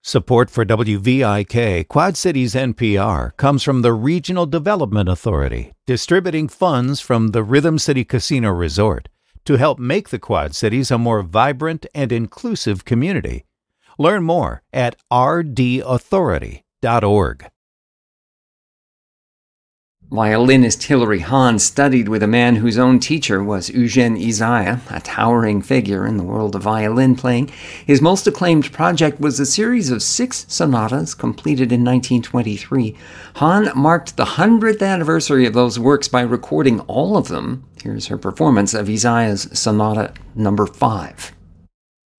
Support for WVIK Quad Cities NPR comes from the Regional Development Authority, distributing funds from the Rhythm City Casino Resort to help make the Quad Cities a more vibrant and inclusive community. Learn more at rdauthority.org. Violinist Hilary Hahn studied with a man whose own teacher was Eugène Ysaye, a towering figure in the world of violin playing. His most acclaimed project was a series of 6 sonatas completed in 1923. Hahn marked the 100th anniversary of those works by recording all of them. Here's her performance of Ysaye's Sonata No. 5.